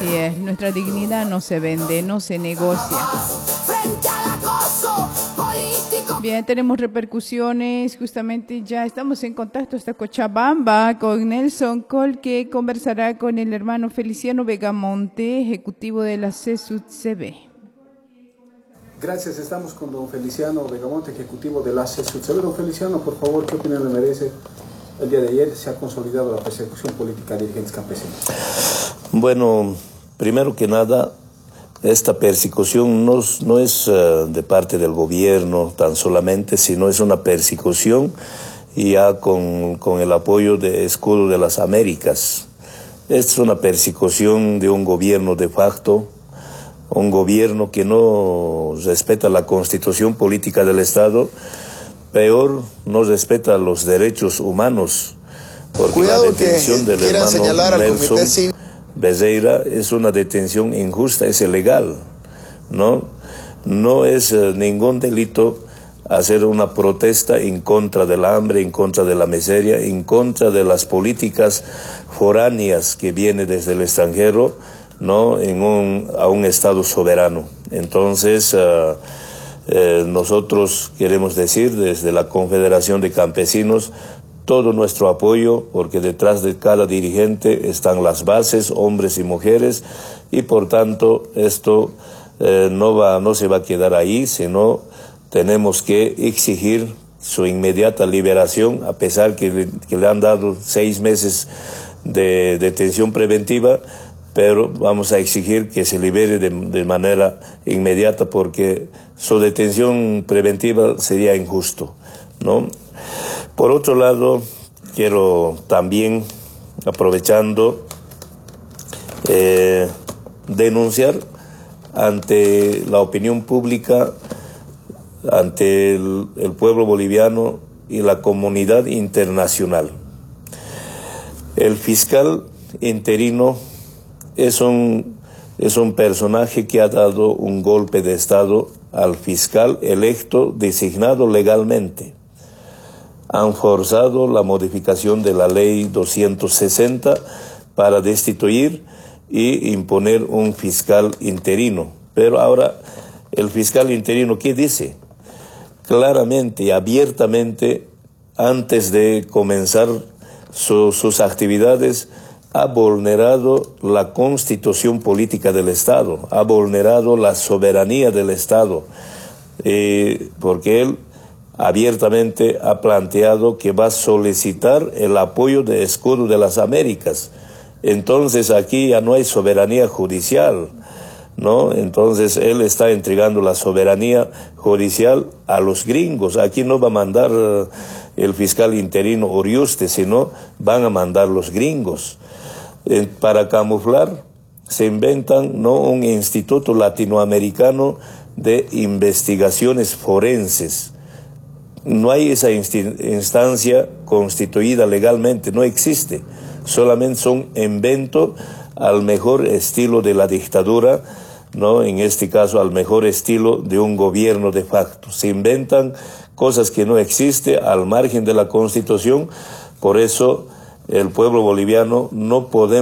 Así es, nuestra dignidad no se vende, no se negocia. Bien, tenemos repercusiones, justamente ya estamos en contacto hasta Cochabamba con Nelson Col, que conversará con el hermano Feliciano Vegamonte, ejecutivo de la CESUTCB. Gracias, estamos con don Feliciano Vegamonte, ejecutivo de la CESUTCB. Don Feliciano, por favor, ¿qué opinión le merece? El día de ayer se ha consolidado la persecución política de dirigentes campesinos. Bueno, primero que nada, esta persecución no es de parte del gobierno tan solamente, sino es una persecución ya con el apoyo de Escudo de las Américas. Es una persecución de un gobierno de facto, un gobierno que no respeta la constitución política del Estado, peor, no respeta los derechos humanos, porque cuidado, la detención del hermano Nelson Becerra es una detención injusta, es ilegal, ¿no? No es ningún delito hacer una protesta en contra del hambre, en contra de la miseria, en contra de las políticas foráneas que vienen desde el extranjero, ¿no? A un Estado soberano. Entonces, nosotros queremos decir desde la Confederación de Campesinos todo nuestro apoyo, porque detrás de cada dirigente están las bases, hombres y mujeres, y por tanto esto no se va a quedar ahí, sino tenemos que exigir su inmediata liberación, a pesar que le han dado 6 meses de detención preventiva, pero vamos a exigir que se libere de manera inmediata, porque su detención preventiva sería injusto, ¿no? Por otro lado, quiero también, aprovechando, denunciar ante la opinión pública, ante el pueblo boliviano y la comunidad internacional. El fiscal interino es un personaje que ha dado un golpe de Estado al fiscal electo designado legalmente. Han forzado la modificación de la ley 260 para destituir y imponer un fiscal interino. Pero ahora, el fiscal interino, ¿qué dice? Claramente y abiertamente, antes de comenzar sus actividades, ha vulnerado la constitución política del Estado, ha vulnerado la soberanía del Estado, porque él abiertamente ha planteado que va a solicitar el apoyo de Escudo de las Américas. Entonces aquí ya no hay soberanía judicial, ¿no? Entonces él está entregando la soberanía judicial a los gringos. Aquí no va a mandar el fiscal interino Oriuste, sino van a mandar los gringos. Para camuflar, se inventan, ¿no?, un instituto latinoamericano de investigaciones forenses. No hay esa instancia constituida legalmente, no existe. Solamente son inventos al mejor estilo de la dictadura, ¿no? En este caso, al mejor estilo de un gobierno de facto. Se inventan cosas que no existen al margen de la Constitución. Por eso, el pueblo boliviano no podemos